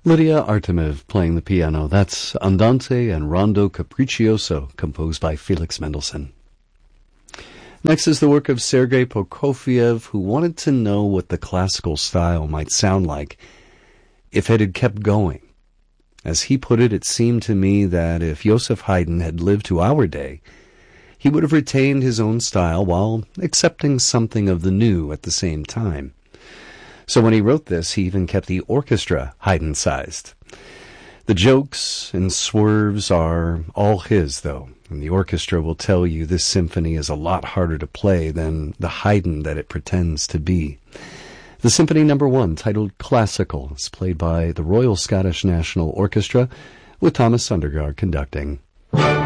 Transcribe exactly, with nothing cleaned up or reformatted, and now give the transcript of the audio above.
Lydia Artemev playing the piano. That's Andante and Rondo Capriccioso, composed by Felix Mendelssohn. Next is the work of Sergei Prokofiev, who wanted to know what the classical style might sound like if it had kept going. As he put it, it seemed to me that if Joseph Haydn had lived to our day, he would have retained his own style while accepting something of the new at the same time. So when he wrote this, he even kept the orchestra Haydn-sized. The jokes and swerves are all his, though, and the orchestra will tell you this symphony is a lot harder to play than the Haydn that it pretends to be. The Symphony Number One, titled Classical, is played by the Royal Scottish National Orchestra, with Thomas Sundergaard conducting.